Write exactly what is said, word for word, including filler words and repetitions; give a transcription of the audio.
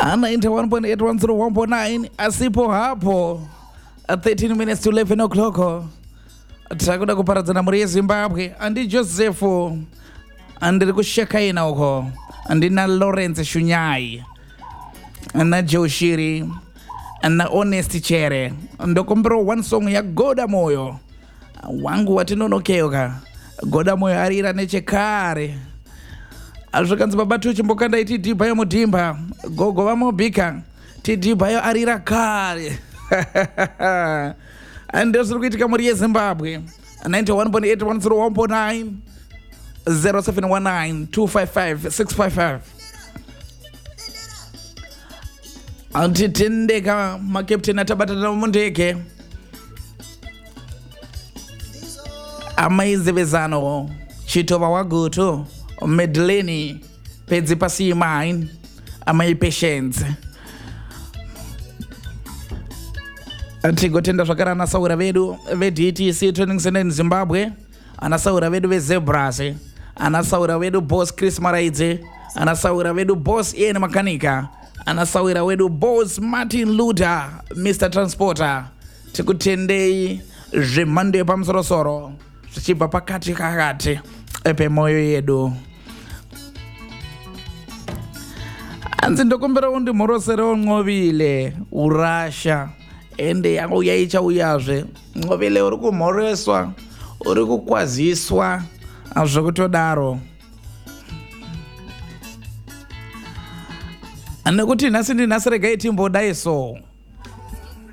ninety-one point eight, one oh one point nine asipo hapo at thirteen minutes to eleven o'clock takuda kuparadzana muri yeZimbabwe andi Joseph andiri kusheka ina uko andina Lawrence Shunyai na Joshiri na Honest Chere ndokombero one song ya Goda Moyo wangu watinonokeoka Goda Moyo arira nechekare azvikanzi baba tuchimbokanda iti dhibhayo mudhimba gogo vamobhika tidhibhayo arira kare andizviri kuitika muri yeZimbabwe ninety-one point eight, one oh one point nine zero seven one nine two five five six five five antitendeka makapteni atabatana mundeke amaizevezano chitova wagutu Medleni pedzi pasi mine amai patience antigotenda zvakare anasaura vedu ve-D T C Training Center in Zimbabwe, anasaura vedu ve-Zebras, anasaura vedu boss Chris Maraidze, anasaura vedu boss Ian Makanika, anasaura vedu boss Martin Luther, Mister Transporter. Tikutendei zvemhando yepamusorosoro zvichibva pakati kakati pemoyo yedu. Anzi ndokumbira undi mhorosero Nqobile urasha ende yangu yaicha uyazve Nqobile uri kumhoreswa uri kukwaziswa zvekutodaro nekuti nhasi ndinhasi regai timbodai so